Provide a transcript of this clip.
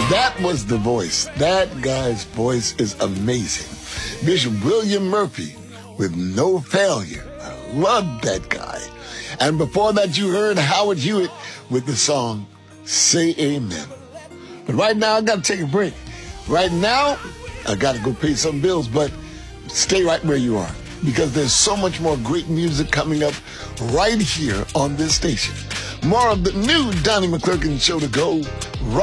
That was the voice. That guy's voice is amazing. Bishop William Murphy with No Failure. I love that guy. And before that, you heard Howard Hewitt with the song Say Amen. But right now, I got to take a break. Right now, I got to go pay some bills, but stay right where you are because there's so much more great music coming up right here on this station. More of the new Donnie McClurkin show to go right